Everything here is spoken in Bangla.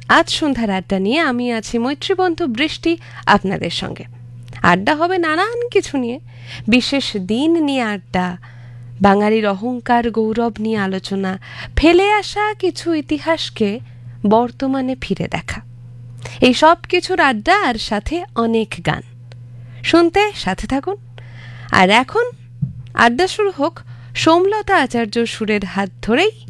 আজ সন্ধ্যার আড্ডা নিয়ে আমি আছি মৈত্রীবন্ধু বৃষ্টি আপনাদের সঙ্গে। আড্ডা হবে নানান কিছু নিয়ে, বিশেষ দিন নিয়ে আড্ডা, বাঙালির অহংকার গৌরব নিয়ে আলোচনা, ফেলে আসা কিছু ইতিহাসকে বর্তমানে ফিরে দেখা, এই সব কিছুর আড্ডা, আর সাথে অনেক গান। শুনতে সাথে থাকুন। আর এখন আড্ডা শুরু হোক সোমলতা আচার্য সুরের হাত ধরেই